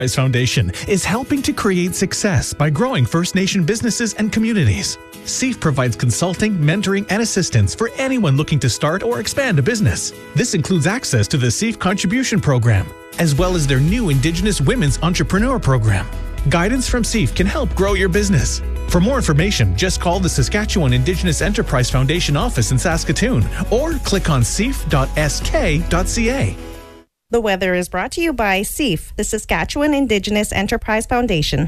Foundation is helping to create success by growing First Nation businesses and communities. SEAF provides consulting, mentoring, and assistance for anyone looking to start or expand a business. This includes access to the SEAF Contribution Program, as well as their new Indigenous Women's Entrepreneur Program. Guidance from SEAF can help grow your business. For more information, just call the Saskatchewan Indigenous Enterprise Foundation office in Saskatoon or click on seaf.sk.ca. The weather is brought to you by SEAF, the Saskatchewan Indigenous Enterprise Foundation.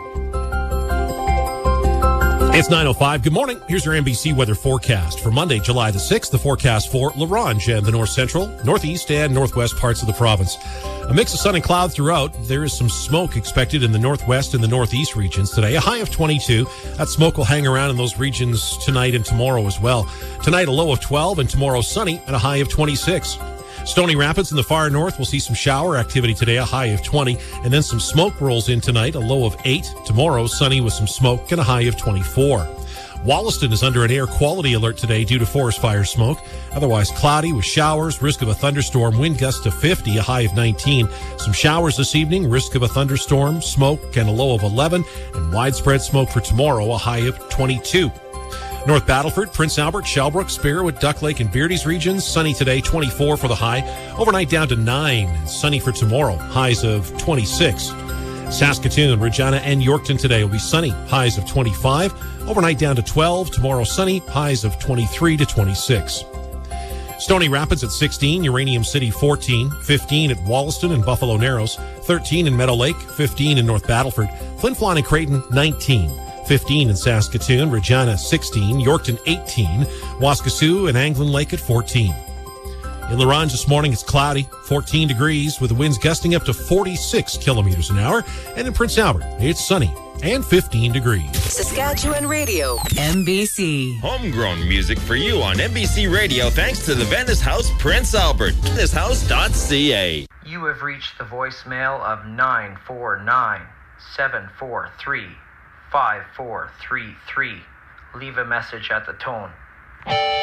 It's 9:05. Good morning. Here's your NBC weather forecast for Monday, July the 6th. The forecast for La Ronge and the north central, northeast, and northwest parts of the province. A mix of sun and cloud throughout. There is some smoke expected in the northwest and the northeast regions today. A high of 22. That smoke will hang around in those regions tonight and tomorrow as well. Tonight, a low of 12, and tomorrow, sunny and a high of 26. Stony Rapids in the far north will see some shower activity today, a high of 20, and then some smoke rolls in tonight, a low of 8. Tomorrow, sunny with some smoke and a high of 24. Wollaston is under an air quality alert today due to forest fire smoke. Otherwise cloudy with showers, risk of a thunderstorm, wind gusts to 50, a high of 19. Some showers this evening, risk of a thunderstorm, smoke, and a low of 11. And widespread smoke for tomorrow, a high of 22. North Battleford, Prince Albert, Shelbrook, Spearwood, Duck Lake, and Beardy's regions. Sunny today, 24 for the high. Overnight down to 9. And sunny for tomorrow, highs of 26. Saskatoon, Regina, and Yorkton today will be sunny, highs of 25. Overnight down to 12. Tomorrow sunny, highs of 23 to 26. Stony Rapids at 16, Uranium City 14, 15 at Wollaston and Buffalo Narrows, 13 in Meadow Lake, 15 in North Battleford, Flin Flon and Creighton 19. 15 in Saskatoon, Regina 16, Yorkton 18, Waskesiu and Anglin Lake at 14. In La Ronge this morning, it's cloudy, 14 degrees, with the winds gusting up to 46 kilometers an hour. And in Prince Albert, it's sunny and 15 degrees. Saskatchewan Radio, NBC. Homegrown music for you on NBC Radio, thanks to the Venice House, Prince Albert. VeniceHouse.ca. You have reached the voicemail of 949-743-5433. Leave a message at the tone.